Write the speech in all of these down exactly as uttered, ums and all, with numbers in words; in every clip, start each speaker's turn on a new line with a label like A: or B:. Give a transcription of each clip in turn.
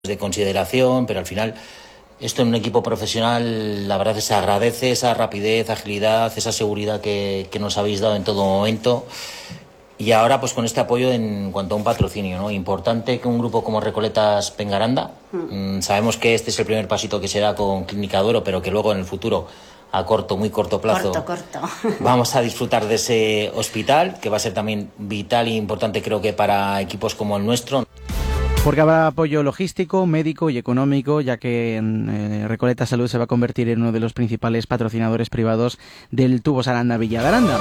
A: de consideración, pero al final esto en un equipo profesional la verdad es que se agradece esa rapidez, agilidad, esa seguridad que, que nos habéis dado en todo momento. Y ahora pues con este apoyo en cuanto a un patrocinio, ¿no? Importante que un grupo como Recoletas venga a Aranda. Mm, sabemos que este es el primer pasito que se da con Clínica Duero, pero que luego en el futuro, a corto, muy corto plazo,
B: corto, corto.
A: vamos a disfrutar de ese hospital, que va a ser también vital e importante creo que para equipos como el nuestro.
C: Porque habrá apoyo logístico, médico y económico, ya que eh, Recoletas Salud se va a convertir en uno de los principales patrocinadores privados del Tubos Aranda Villa de Aranda.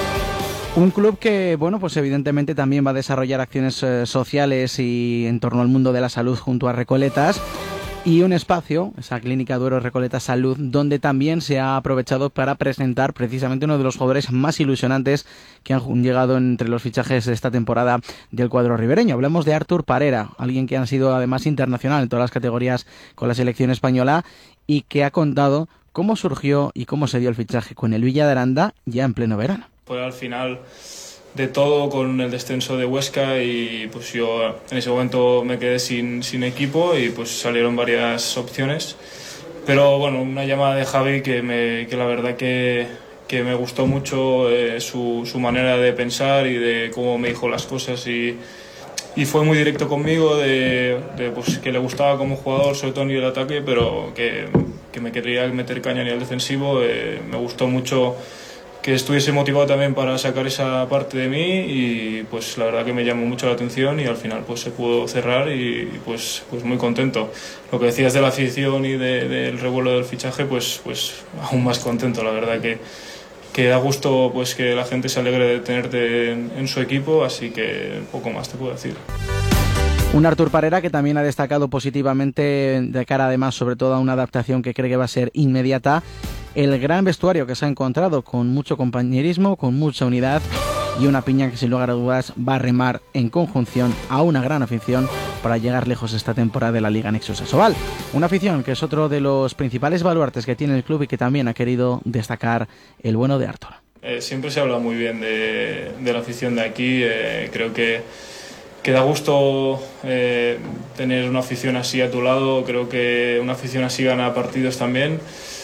C: Un club que, bueno, pues evidentemente también va a desarrollar acciones eh, sociales y en torno al mundo de la salud junto a Recoletas. Y un espacio, esa Clínica Duero Recoletas Salud, donde también se ha aprovechado para presentar precisamente uno de los jugadores más ilusionantes que han llegado entre los fichajes de esta temporada del cuadro ribereño. Hablamos de Artur Parera, alguien que ha sido además internacional en todas las categorías con la selección española y que ha contado cómo surgió y cómo se dio el fichaje con el Villa de Aranda ya en pleno verano.
D: Pues al final de todo con el descenso de Huesca y pues yo en ese momento me quedé sin, sin equipo y pues salieron varias opciones, pero bueno, una llamada de Javi que, me, que la verdad que, que me gustó mucho eh, su, su manera de pensar y de cómo me dijo las cosas y, y fue muy directo conmigo de, de pues, que le gustaba como jugador, sobre todo en el ataque, pero que, que me quería meter caña a nivel defensivo. Eh, me gustó mucho que estuviese motivado también para sacar esa parte de mí y pues la verdad que me llamó mucho la atención y al final pues se pudo cerrar y pues, pues muy contento. Lo que decías de la afición y de, del revuelo del fichaje, pues, pues aún más contento, la verdad que, que da gusto pues que la gente se alegre de tenerte en, en su equipo, así que poco más te puedo decir.
C: Un Artur Parera que también ha destacado positivamente de cara además sobre todo a una adaptación que cree que va a ser inmediata. El gran vestuario que se ha encontrado con mucho compañerismo, con mucha unidad y una piña que sin lugar a dudas va a remar en conjunción a una gran afición para llegar lejos esta temporada de la Liga Nexus Asobal. Una afición que es otro de los principales baluartes que tiene el club y que también ha querido destacar el bueno de Artur.
D: Eh, siempre se habla muy bien de, de la afición de aquí, eh, creo que que da gusto eh, tener una afición así a tu lado, creo que una afición así gana partidos también.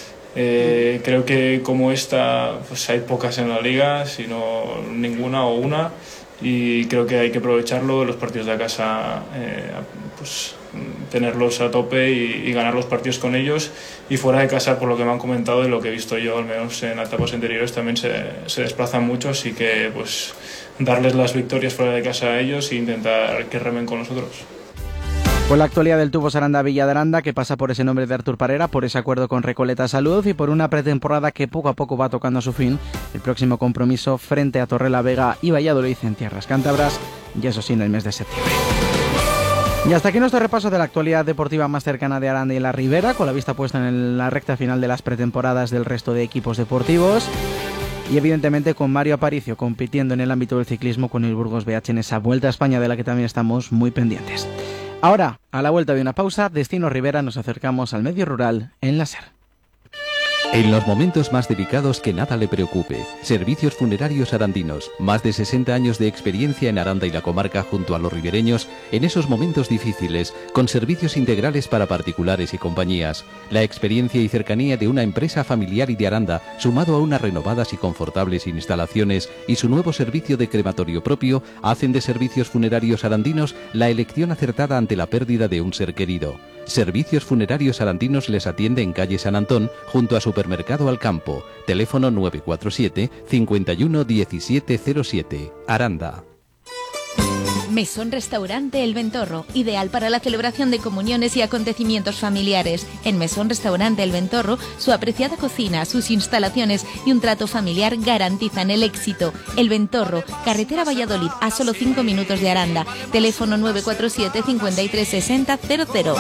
D: Eh, creo que como esta pues hay pocas en la liga, sino ninguna o una, y creo que hay que aprovecharlo, los partidos de casa, eh, pues tenerlos a tope y, y ganar los partidos con ellos, y fuera de casa, por lo que me han comentado y lo que he visto yo, al menos en etapas anteriores, también se, se desplazan mucho, así que pues darles las victorias fuera de casa a ellos e intentar que remen con nosotros.
C: Pues la actualidad del Tubos Aranda Villa de Aranda, que pasa por ese nombre de Artur Parera, por ese acuerdo con Recoletas Salud y por una pretemporada que poco a poco va tocando a su fin. El próximo compromiso frente a Torrelavega y Valladolid en tierras cántabras, y eso sí en el mes de septiembre. Y hasta aquí nuestro repaso de la actualidad deportiva más cercana de Aranda y la Ribera, con la vista puesta en la recta final de las pretemporadas del resto de equipos deportivos. Y evidentemente con Mario Aparicio compitiendo en el ámbito del ciclismo con el Burgos B H en esa Vuelta a España de la que también estamos muy pendientes. Ahora, a la vuelta de una pausa, destino Ribera, nos acercamos al medio rural en la SER.
E: En los momentos más delicados que nada le preocupe. Servicios Funerarios Arandinos. Más de sesenta años de experiencia en Aranda y la comarca junto a los ribereños en esos momentos difíciles, con servicios integrales para particulares y compañías. La experiencia y cercanía de una empresa familiar y de Aranda, sumado a unas renovadas y confortables instalaciones y su nuevo servicio de crematorio propio, hacen de Servicios Funerarios Arandinos la elección acertada ante la pérdida de un ser querido. Servicios Funerarios Arandinos les atiende en calle San Antón, junto a Supermercado Alcampo. Teléfono nueve cuatro siete, cinco uno, uno siete cero siete. Aranda.
F: Mesón Restaurante El Ventorro, ideal para la celebración de comuniones y acontecimientos familiares. En Mesón Restaurante El Ventorro, su apreciada cocina, sus instalaciones y un trato familiar garantizan el éxito. El Ventorro, carretera Valladolid, a solo cinco minutos de Aranda. Teléfono nueve cuatro siete, cinco tres seis cero cero cero.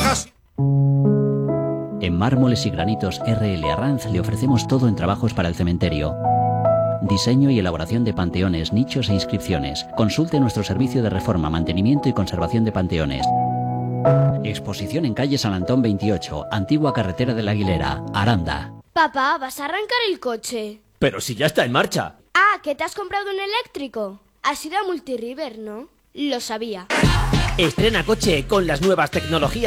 G: En Mármoles y Granitos R L Arranz le ofrecemos todo en trabajos para el cementerio. Diseño y elaboración de panteones, nichos e inscripciones. Consulte nuestro servicio de reforma, mantenimiento y conservación de panteones. Exposición en calle San Antón veintiocho, antigua carretera de la Aguilera, Aranda.
H: Papá, ¿vas a arrancar el coche?
I: Pero si ya está en marcha.
H: Ah, ¿que te has comprado un eléctrico? Has ido a Multiriver, ¿no? Lo sabía.
B: Estrena coche con las nuevas tecnologías